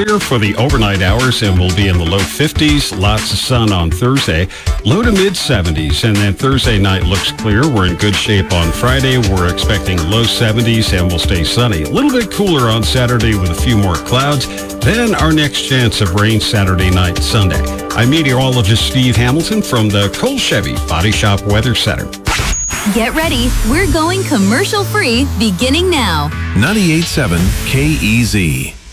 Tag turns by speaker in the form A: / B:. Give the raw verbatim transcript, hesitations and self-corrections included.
A: clear for the overnight hours and we'll be in the low fifties. Lots of sun on Thursday. Low to mid seventies. And then Thursday night looks clear. We're in good shape on Friday. We're expecting low seventies and we'll stay sunny. A little bit cooler on Saturday with a few more clouds. Then our next chance of rain Saturday night, Sunday. I'm meteorologist Steve Hamilton from the Cole Chevy Body Shop Weather Center.
B: Get ready. We're going commercial free beginning now.
C: ninety-eight point seven K E Z.